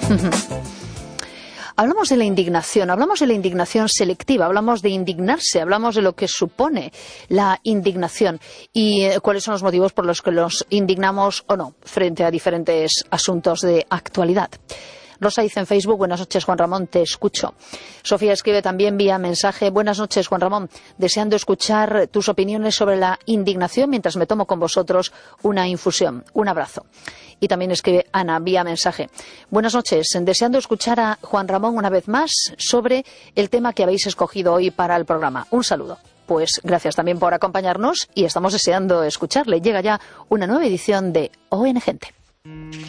Hablamos de la indignación selectiva, hablamos de indignarse, hablamos de lo que supone la indignación y cuáles son los motivos por los que nos indignamos o no frente a diferentes asuntos de actualidad. Rosa dice en Facebook: buenas noches, Juan Ramón, te escucho. Sofía escribe también vía mensaje: buenas noches, Juan Ramón, deseando escuchar tus opiniones sobre la indignación mientras me tomo con vosotros una infusión. Un abrazo. Y también escribe Ana vía mensaje: buenas noches, deseando escuchar a Juan Ramón una vez más sobre el tema que habéis escogido hoy para el programa. Un saludo. Pues gracias también por acompañarnos y estamos deseando escucharle. Llega ya una nueva edición de ON Gente.